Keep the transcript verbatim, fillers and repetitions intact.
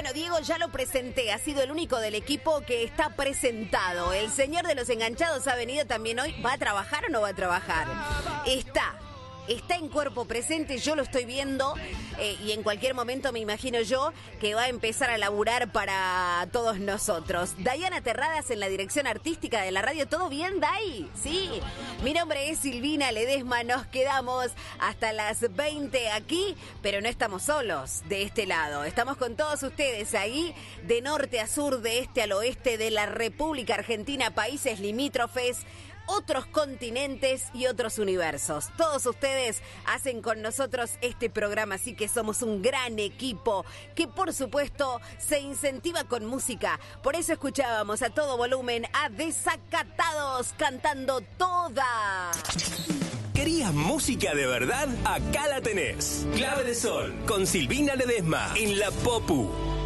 Bueno, Diego ya lo presenté, ha sido el único del equipo que está presentado. El señor de los enganchados ha venido también hoy. ¿Va a trabajar o no va a trabajar? Está. Está en cuerpo presente, yo lo estoy viendo eh, y en cualquier momento me imagino yo que va a empezar a laburar para todos nosotros. Dayana Terradas en la dirección artística de la radio. ¿Todo bien, Day? Sí. Mi nombre es Silvina Ledesma, nos quedamos hasta las veinte aquí, pero no estamos solos de este lado. Estamos con todos ustedes ahí, de norte a sur, de este al oeste de la República Argentina, países limítrofes, otros continentes y otros universos. Todos ustedes hacen con nosotros este programa, así que somos un gran equipo que por supuesto se incentiva con música. Por eso escuchábamos a todo volumen a Desacatados cantando Toda. ¿Querías música de verdad? Acá la tenés. Clave de Sol con Silvina Ledesma en La Popu.